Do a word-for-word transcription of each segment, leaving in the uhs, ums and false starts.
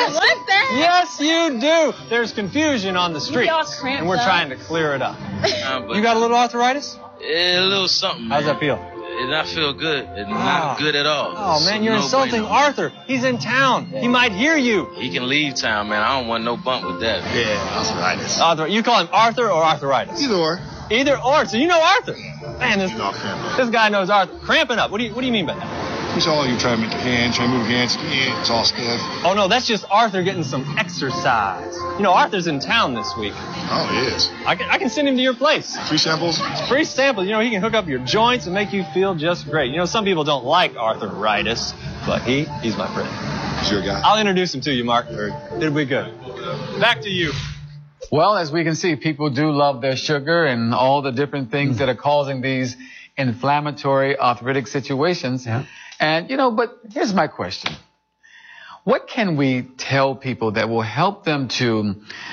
Yes. What's that? Yes, you do. There's confusion on the streets, and we're up. trying to clear it up. Uh, but You got a little arthritis? a little something, man. How's that feel? It not feel good. It's Oh. not good at all. Oh, It's man, you're no insulting bueno. Arthur. He's in town. He might hear you. He can leave town, man. I don't want no bump with that. Yeah, arthritis. Arthur, you call him Arthur or arthritis? Either or. Either or. So you know Arthur. Man, this, You know, cramping. this guy knows Arthur. Cramping up. What do you What do you mean by that? It's all you try to make your hands, try to move your hands. Yeah, it's all stiff. Oh no, that's just Arthur getting some exercise. You know, Arthur's in town this week. Oh, it is. I can I can send him to your place. Free samples? Free samples. You know, he can hook up your joints and make you feel just great. You know, some people don't like arthritis, but he he's my friend. Sure guy. I'll introduce him to you, Mark. Very It'll be good. Back to you. Well, as we can see, people do love their sugar and all the different things that are causing these inflammatory arthritic situations. Yeah. And, you know, but here's my question. What can we tell people that will help them to,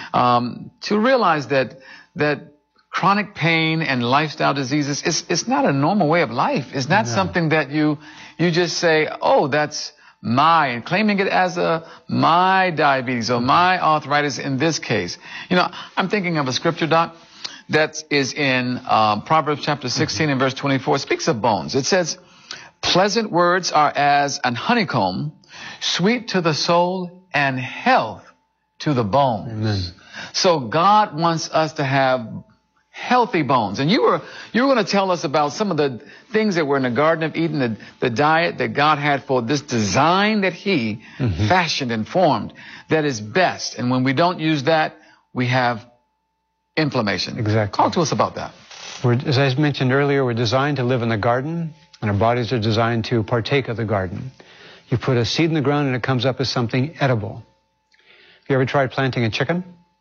um, to realize that, that chronic pain and lifestyle diseases is, it's not a normal way of life. It's not No. something that you, you just say, oh, that's my, and claiming it as a my diabetes or my arthritis in this case. You know, I'm thinking of a scripture, Doc, that is in um, Proverbs chapter sixteen and verse twenty-four. It speaks of bones. It says, pleasant words are as an honeycomb, sweet to the soul and health to the bones. Amen. So God wants us to have healthy bones. And you were you were going to tell us about some of the things that were in the Garden of Eden, the, the diet that God had for this design that he Mm-hmm. fashioned and formed that is best. And when we don't use that, we have inflammation. Exactly. Talk to us about that. We're, as I mentioned earlier, we're designed to live in the garden, and our bodies are designed to partake of the garden. You put a seed in the ground, and it comes up as something edible. Have you ever tried planting a chicken?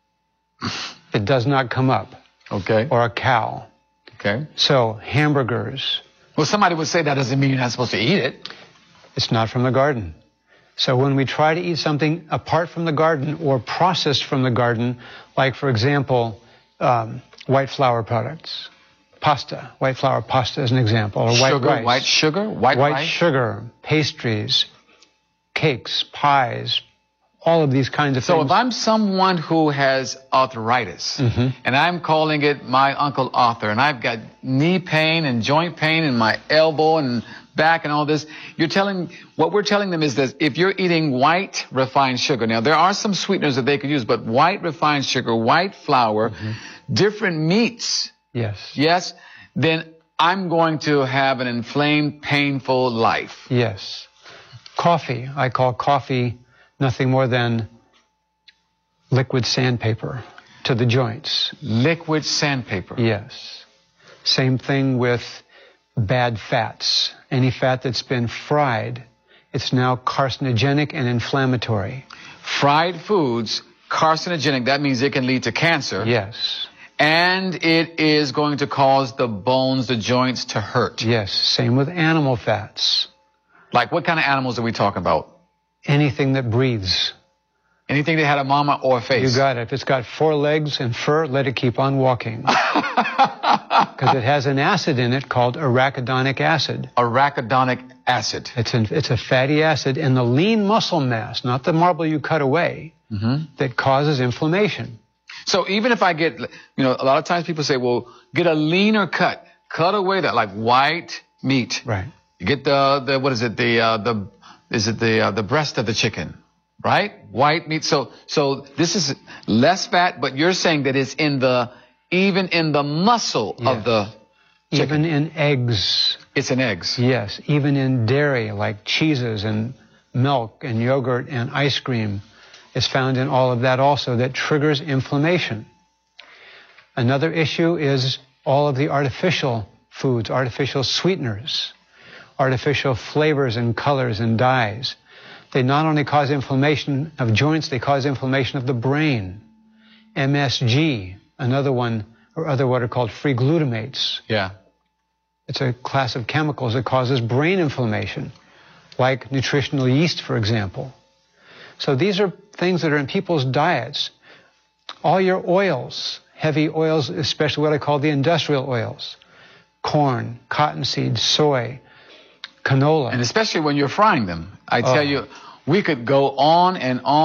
It does not come up. Okay. Or a cow. Okay. So, hamburgers, Well, somebody would say that doesn't mean you're not supposed to eat it. it's not from the garden. So when we try to eat something apart from the garden or processed from the garden, like, for example, um, white flour products, pasta, white flour pasta is an example, or white sugar, rice. white sugar, white, white rice. sugar, pastries, cakes, pies, all of these kinds of So things. if I'm someone who has arthritis, Mhm. and I'm calling it my Uncle Arthur, and I've got knee pain and joint pain in my elbow and back and all this, you're telling, what we're telling them is that if you're eating white refined sugar, now there are some sweeteners that they could use, but white refined sugar, white flour, different meats, Yes. yes, then I'm going to have an inflamed, painful life. Yes. Coffee. I call coffee nothing more than liquid sandpaper to the joints. Liquid sandpaper. Yes. Same thing with bad fats. Any fat that's been fried, it's now carcinogenic and inflammatory. Fried foods, carcinogenic, that means it can lead to cancer. Yes. And it is going to cause the bones, the joints to hurt. Yes. Same with animal fats. Like what kind of animals are we talking about? Anything that breathes. Anything that had a mama or a face? You got it. If it's got four legs and fur, let it keep on walking. Because it has an acid in it called arachidonic acid. Arachidonic acid. It's, an, it's a fatty acid in the lean muscle mass, not the marble you cut away, Mm-hmm. that causes inflammation. So even if I get, you know, a lot of times people say, well, get a leaner cut. Cut away that, like white meat. Right. You get the, the what is it, the, uh, the, is it the, uh, the breast of the chicken, right? White meat. So, so this is less fat, but you're saying that it's in the, even in the muscle Yes. of the chicken. Even in eggs. It's in eggs. Yes. Even in dairy, like cheeses and milk and yogurt and ice cream, is found in all of that also, that triggers inflammation. Another issue is all of the artificial foods, artificial sweeteners, artificial flavors and colors and dyes. They not only cause inflammation of joints, they cause inflammation of the brain. M S G, another one, or other what are called free glutamates. Yeah. It's a class of chemicals that causes brain inflammation, like nutritional yeast, for example. So these are things that are in people's diets. All your oils, heavy oils, especially what I call the industrial oils, corn, cottonseed, soy, canola. And especially when you're frying them. I tell Oh. you, we could go on and on.